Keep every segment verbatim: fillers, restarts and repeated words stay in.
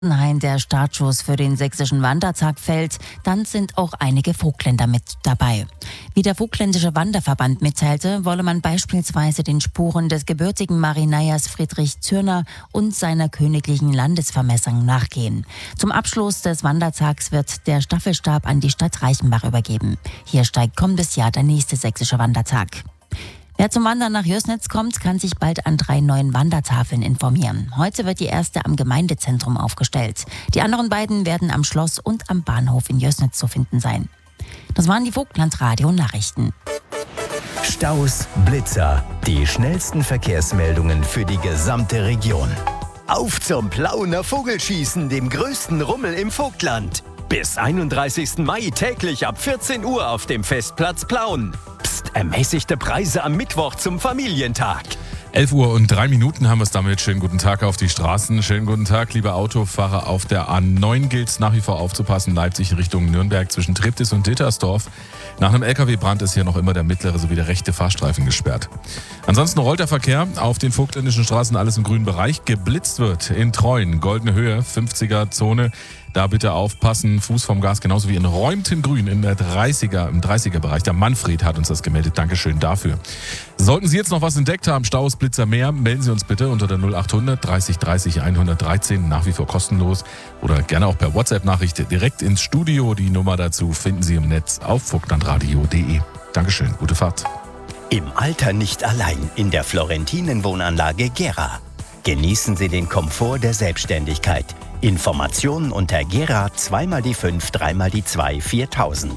Nein, der Startschuss für den sächsischen Wandertag fällt, dann sind auch einige Vogtländer mit dabei. Wie der Vogtländische Wanderverband mitteilte, wolle man beispielsweise den Spuren des gebürtigen Marineiers Friedrich Zürner und seiner königlichen Landesvermessung nachgehen. Zum Abschluss des Wandertags wird der Staffelstab an die Stadt Reichenbach übergeben. Hier steigt kommendes Jahr der nächste sächsische Wandertag. Wer zum Wandern nach Jößnitz kommt, kann sich bald an drei neuen Wandertafeln informieren. Heute wird die erste am Gemeindezentrum aufgestellt. Die anderen beiden werden am Schloss und am Bahnhof in Jößnitz zu finden sein. Das waren die Vogtland-Radio-Nachrichten. Staus, Blitzer, die schnellsten Verkehrsmeldungen für die gesamte Region. Auf zum Plauener Vogelschießen, dem größten Rummel im Vogtland. Bis einunddreißigsten Mai täglich ab vierzehn Uhr auf dem Festplatz Plauen. Psst, ermäßigte Preise am Mittwoch zum Familientag. elf Uhr und drei Minuten haben wir es damit. Schönen guten Tag auf die Straßen. Schönen guten Tag, liebe Autofahrer. Auf der A neun gilt es nach wie vor aufzupassen. Leipzig in Richtung Nürnberg zwischen Treptis und Dittersdorf. Nach einem L K W-Brand ist hier noch immer der mittlere sowie der rechte Fahrstreifen gesperrt. Ansonsten rollt der Verkehr auf den vogtländischen Straßen, alles im grünen Bereich. Geblitzt wird in Treuen, goldene Höhe, fünfziger-Zone. Da bitte aufpassen, Fuß vom Gas, genauso wie in Räumten-Grün in der dreißiger, im dreißiger-Bereich. Der Manfred hat uns das gemeldet. Dankeschön dafür. Sollten Sie jetzt noch was entdeckt haben, Staus, Blitzer, mehr, melden Sie uns bitte unter der null achthundert dreißig dreißig hundertdreizehn, nach wie vor kostenlos. Oder gerne auch per WhatsApp-Nachricht direkt ins Studio. Die Nummer dazu finden Sie im Netz auf vogtlandradio punkt de. Dankeschön, gute Fahrt. Im Alter nicht allein in der Florentinen-Wohnanlage Gera. Genießen Sie den Komfort der Selbstständigkeit. Informationen unter Gera zwei mal die fünf, drei mal die zwei, viertausend.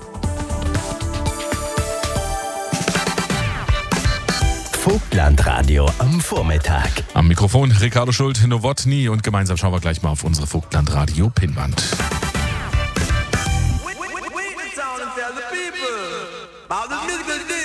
Vogtlandradio am Vormittag. Am Mikrofon Ricardo Schult, Nowotny und gemeinsam schauen wir gleich mal auf unsere Vogtlandradio-Pinnwand.